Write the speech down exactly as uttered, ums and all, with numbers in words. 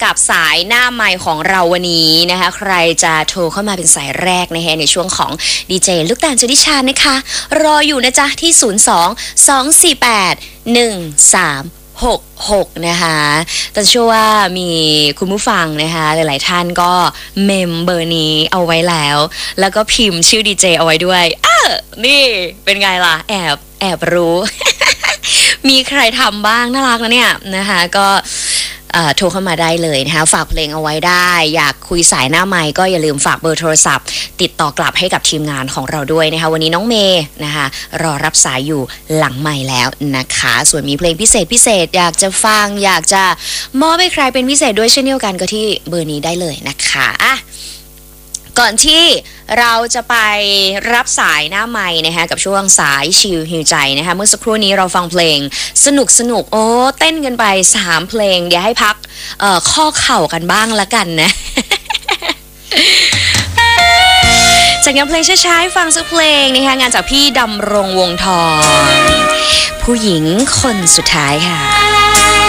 รับสายหน้าไมค์ของเราวันนี้นะคะใครจะโทรเข้ามาเป็นสายแรกนะคะในช่วงของดีเจลูกตาลชลิชานะคะรออยู่นะจ๊ะที่ศูนย์ สอง สอง สี่ แปด หนึ่ง สามหก หกนะคะแต่เชื่อว่ามีคุณผู้ฟังนะคะหลายๆท่านก็เมมเบอร์นี้เอาไว้แล้วแล้วก็พิมพ์ชื่อดีเจเอาไว้ด้วยอ้านี่เป็นไงล่ะแอบแอบรู้ มีใครทำบ้างน่ารักนะเนี่ยนะคะก็โทรเข้ามาได้เลยนะคะฝากเพลงเอาไว้ได้อยากคุยสายหน้าไมค์ก็อย่าลืมฝากเบอร์โทรศัพท์ติดต่อกลับให้กับทีมงานของเราด้วยนะคะวันนี้น้องเมย์นะคะรอรับสายอยู่หลังไมค์แล้วนะคะส่วนมีเพลงพิเศษพิเศษอยากจะฟังอยากจะมอบให้ใครเป็นพิเศษด้วยเช่นเดียวกันก็ที่เบอร์นี้ได้เลยนะคะอ่ะก่อนที่เราจะไปรับสายหน้าไมค์นะคะกับช่วงสายชิลฮิวใจนะคะเมื่อสักครู่นี้เราฟังเพลงสนุกสนุกโอ้เต้นกันไปสามเพลงเดี๋ยวให้พักเอ่อข้อเข่ากันบ้างละกันนะ จากงานเพลงช้าๆฟังสักเพลงนะคะงานจากพี่ดำรงวงทองผู้หญิงคนสุดท้ายค่ะ